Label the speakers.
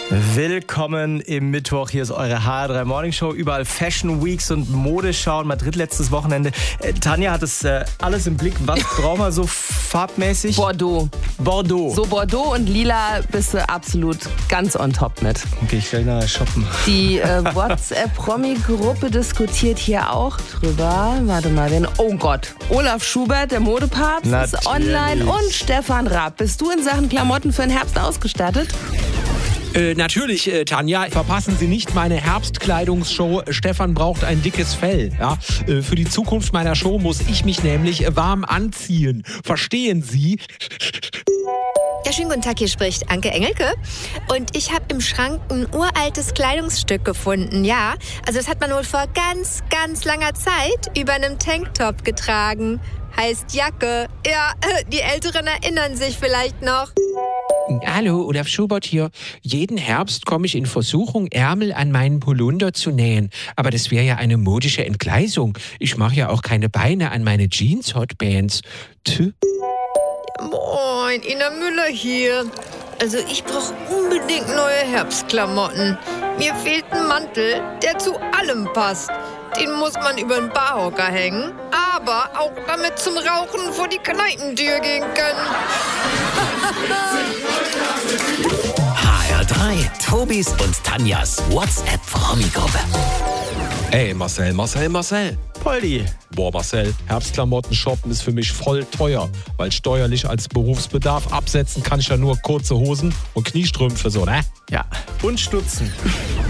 Speaker 1: Willkommen im Mittwoch. Hier ist eure HR3 Morning Show. Überall Fashion Weeks und Modeschau in Madrid letztes Wochenende. Tanja hat es alles im Blick. Was brauchen wir so farbmäßig?
Speaker 2: Bordeaux.
Speaker 1: Bordeaux.
Speaker 2: So Bordeaux und Lila bist du absolut ganz on top mit.
Speaker 1: Okay, ich will nachher shoppen.
Speaker 2: Die WhatsApp-Promi-Gruppe diskutiert hier auch drüber. Warte mal, oh Gott. Olaf Schubert, der Modepapst, ist online. Und Stefan Raab. Bist du in Sachen Klamotten für den Herbst ausgestattet?
Speaker 3: Natürlich, Tanja. Verpassen Sie nicht meine Herbstkleidungsshow. Stefan braucht ein dickes Fell. Ja? Für die Zukunft meiner Show muss ich mich nämlich warm anziehen. Verstehen Sie?
Speaker 4: Ja, schönen guten Tag, hier spricht Anke Engelke. Und ich habe im Schrank ein uraltes Kleidungsstück gefunden, ja. Also das hat man wohl vor ganz, ganz langer Zeit über einem Tanktop getragen. Heißt Jacke. Ja, die Älteren erinnern sich vielleicht noch.
Speaker 3: Hallo, Olaf Schubert hier. Jeden Herbst komme ich in Versuchung, Ärmel an meinen Polunder zu nähen. Aber das wäre ja eine modische Entgleisung. Ich mache ja auch keine Beine an meine Jeans-Hotbands.
Speaker 4: Moin, Ina Müller hier. Also ich brauche unbedingt neue Herbstklamotten. Mir fehlt ein Mantel, der zu allem passt. Den muss man über den Barhocker hängen, aber auch damit zum Rauchen vor die Kneipentür gehen können.
Speaker 5: HR3, Tobis und Tanjas WhatsApp-Promi-Gruppe.
Speaker 3: Ey, Marcel.
Speaker 1: Poldi.
Speaker 3: Boah, Marcel, Herbstklamotten shoppen ist für mich voll teuer, weil steuerlich als Berufsbedarf absetzen kann ich ja nur kurze Hosen und Kniestrümpfe, so, ne?
Speaker 1: Ja, und Stutzen.